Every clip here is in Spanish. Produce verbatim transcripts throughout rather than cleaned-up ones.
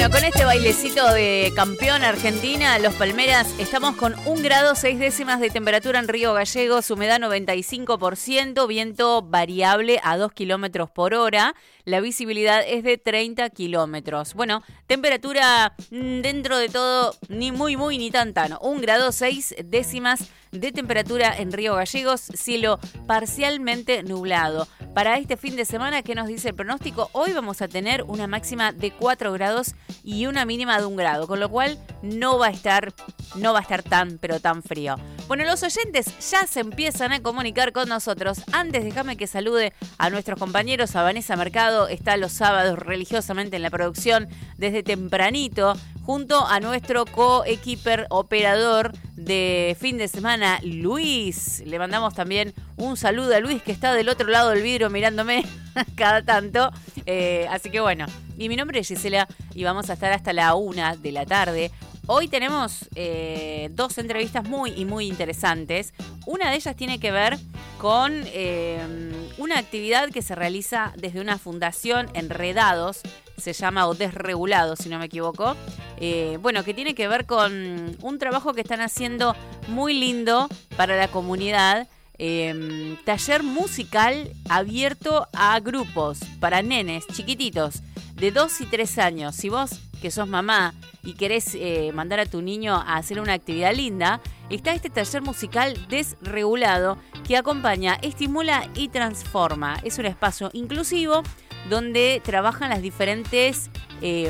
Bueno, con este bailecito de campeón Argentina, los Palmeras, estamos con un grado seis décimas de temperatura en Río Gallegos, humedad noventa y cinco por ciento, viento variable a dos kilómetros por hora, la visibilidad es de treinta kilómetros. Bueno, temperatura dentro de todo ni muy muy ni tan tan, un grado seis décimas de temperatura en Río Gallegos, cielo parcialmente nublado. Para este fin de semana, ¿qué nos dice el pronóstico? Hoy vamos a tener una máxima de cuatro grados y una mínima de un grado, con lo cual no va a estar, no va a estar tan, pero tan frío. Bueno, los oyentes ya se empiezan a comunicar con nosotros. Antes, déjame que salude a nuestros compañeros. A Vanessa Mercado está los sábados religiosamente en la producción desde tempranito, junto a nuestro co-equiper operador de fin de semana, Luis. Le mandamos también un saludo a Luis, que está del otro lado del vidrio mirándome cada tanto. Eh, así que bueno, y mi nombre es Gisela y vamos a estar hasta la una de la tarde. Hoy tenemos eh, dos entrevistas muy y muy interesantes. Una de ellas tiene que ver con eh, una actividad que se realiza desde una fundación, Enredados, se llama, o Desregulados, si no me equivoco. Eh, bueno, que tiene que ver con un trabajo que están haciendo muy lindo para la comunidad. Eh, taller musical abierto a grupos para nenes chiquititos de dos y tres años. Si vos, que sos mamá y querés eh, mandar a tu niño a hacer una actividad linda, está este taller musical Desregulado que acompaña, estimula y transforma. Es un espacio inclusivo donde trabajan las diferentes eh,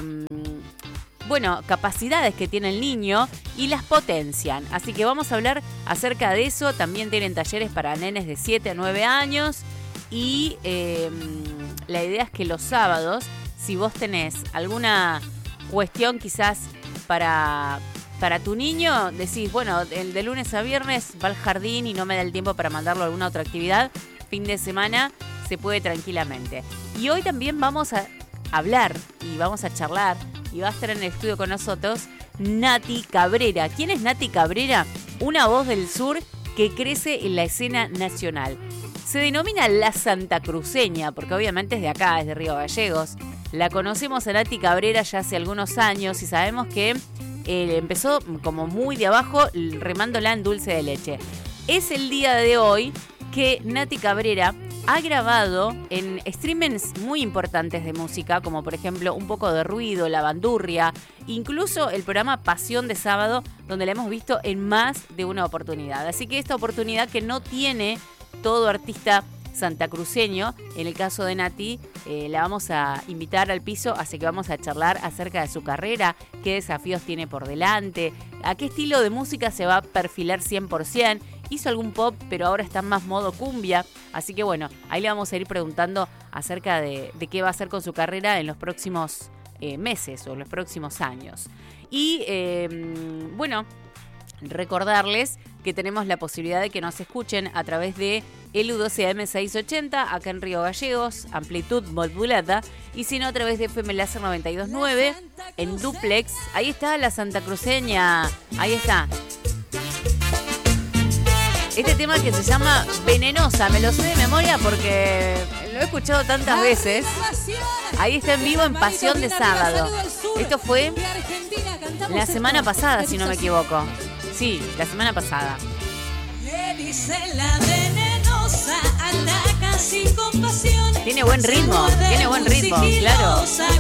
bueno, capacidades que tiene el niño y las potencian. Así que vamos a hablar acerca de eso. También tienen talleres para nenes de siete a nueve años y eh, la idea es que los sábados, si vos tenés alguna cuestión quizás para, para tu niño, decís, bueno, el de lunes a viernes va al jardín y no me da el tiempo para mandarlo a alguna otra actividad, fin de semana se puede tranquilamente. Y hoy también vamos a hablar y vamos a charlar y va a estar en el estudio con nosotros Nati Cabrera. ¿Quién es Nati Cabrera? Una voz del sur que crece en la escena nacional. Se denomina la santacruceña porque obviamente es de acá, es de Río Gallegos. La conocemos a Nati Cabrera ya hace algunos años y sabemos que eh, empezó como muy de abajo remándola en dulce de leche. Es el día de hoy que Nati Cabrera ha grabado en streamings muy importantes de música, como por ejemplo Un poco de ruido, La Bandurria, incluso el programa Pasión de Sábado, donde la hemos visto en más de una oportunidad. Así que esta oportunidad que no tiene todo artista santacruceño, en el caso de Nati, eh, la vamos a invitar al piso, así que vamos a charlar acerca de su carrera, qué desafíos tiene por delante, a qué estilo de música se va a perfilar cien por ciento. Hizo algún pop, pero ahora está más modo cumbia. Así que bueno, ahí le vamos a ir preguntando acerca de, de qué va a hacer con su carrera en los próximos eh, meses o en los próximos años. Y eh, bueno, recordarles que tenemos la posibilidad de que nos escuchen a través de el U doce A M seiscientos ochenta, acá en Río Gallegos, amplitud modulada, y si no a través de F M Láser noventa y dos punto nueve, en duplex. Ahí está la santacruceña, ahí está. Este tema que se llama Venenosa, me lo sé de memoria porque lo he escuchado tantas veces. Ahí está en vivo en Pasión de Sábado. Esto fue la semana pasada, si no me equivoco. Sí, la semana pasada. Tiene buen ritmo, tiene buen ritmo, claro.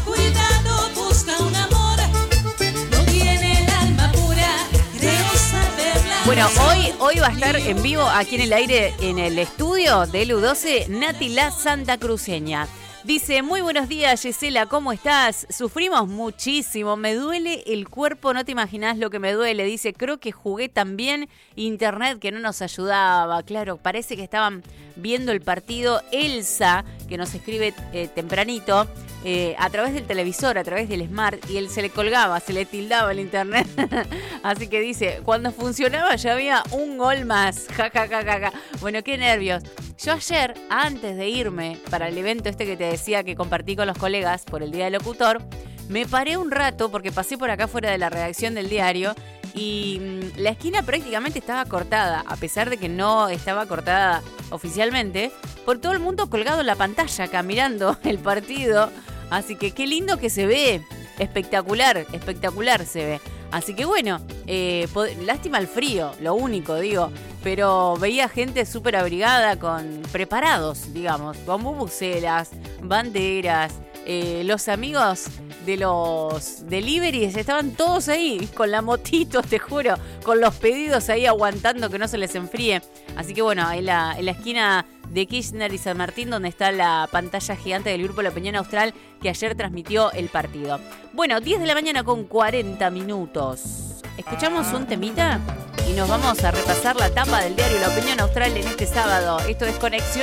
Bueno, hoy, hoy va a estar en vivo aquí en el aire, en el estudio de U doce, Nati la santacruceña. Dice, muy buenos días, Gisela, ¿cómo estás? Sufrimos muchísimo, me duele el cuerpo, no te imaginás lo que me duele. Dice, creo que jugué también internet que no nos ayudaba. Claro, parece que estaban viendo el partido. Elsa, que nos escribe eh, tempranito, eh, a través del televisor, a través del smart, y él se le colgaba, se le tildaba el internet. Así que dice, cuando funcionaba ya había un gol más. Ja, ja, ja, ja, ja. Bueno, qué nervios. Yo ayer, antes de irme para el evento este que te decía que compartí con los colegas por el Día del Locutor, me paré un rato porque pasé por acá fuera de la redacción del diario y mmm, la esquina prácticamente estaba cortada, a pesar de que no estaba cortada oficialmente, por todo el mundo colgado en la pantalla acá mirando el partido. Así que qué lindo que se ve, espectacular, espectacular se ve. Así que bueno, eh, pod- lástima el frío, lo único, digo. Pero veía gente súper abrigada, con preparados, digamos, con bubucelas, banderas. Eh, los amigos de los deliveries estaban todos ahí, con la motito, te juro, con los pedidos ahí aguantando que no se les enfríe. Así que bueno, en la, en la esquina de Kirchner y San Martín, donde está la pantalla gigante del Grupo La Opinión Austral, que ayer transmitió el partido. Bueno, diez de la mañana con cuarenta minutos. Escuchamos un temita y nos vamos a repasar la tapa del diario La Opinión Austral en este sábado. Esto es Conexión